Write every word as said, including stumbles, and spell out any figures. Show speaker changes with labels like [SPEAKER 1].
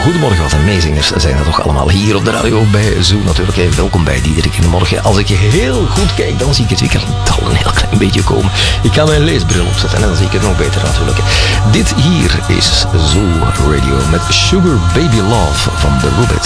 [SPEAKER 1] Goedemorgen, wat amazingers zijn er toch allemaal hier op de radio bij Zoo natuurlijk. Hey, welkom bij Diederik in de morgen. Als ik heel goed kijk, dan zie ik het weekend al een heel klein beetje komen. Ik ga mijn leesbril opzetten en dan zie ik het nog beter natuurlijk. Dit hier is Zoo Radio met Sugar Baby Love van The Rubbits.